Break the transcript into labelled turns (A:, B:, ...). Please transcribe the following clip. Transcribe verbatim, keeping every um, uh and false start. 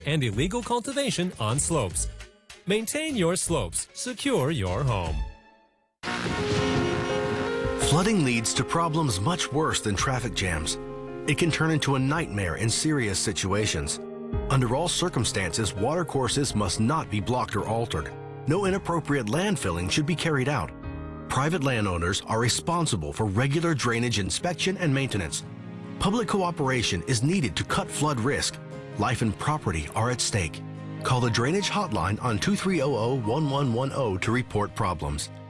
A: and illegal cultivation on slopes. Maintain your slopes. Secure your home.
B: Flooding leads to problems much worse than traffic jams. It can turn into a nightmare in serious situations. Under all circumstances, watercourses must not be blocked or altered. No inappropriate landfilling should be carried out. Private landowners are responsible for regular drainage inspection and maintenance. Public cooperation is needed to cut flood risk. Life and property are at stake. Call the Drainage Hotline on two three zero zero, one one one zero to report problems.